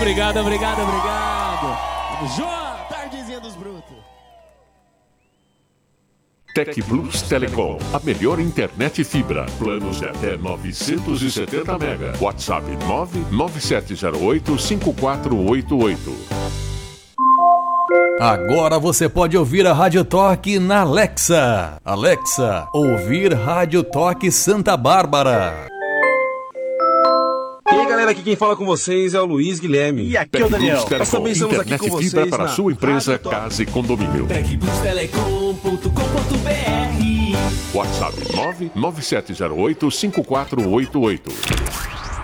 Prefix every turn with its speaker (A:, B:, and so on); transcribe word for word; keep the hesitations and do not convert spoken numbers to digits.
A: Obrigado, obrigado, obrigado. João, tardezinha dos brutos.
B: Tec Plus Telecom, a melhor internet fibra. Planos de até novecentos e setenta mega. WhatsApp nove nove sete zero oito cinco quatro oito oito.
C: Agora você pode ouvir a Rádio Toque na Alexa. Alexa, ouvir Rádio Toque Santa Bárbara.
D: E aí galera, aqui quem fala com vocês é o Luiz Guilherme.
B: E aqui é o Daniel. Nós também estamos aqui com vocês fibra para a sua empresa, casa e condomínio.
E: tec plus telecom ponto com ponto b r.
B: WhatsApp nove nove sete zero oito cinco quatro oito oito.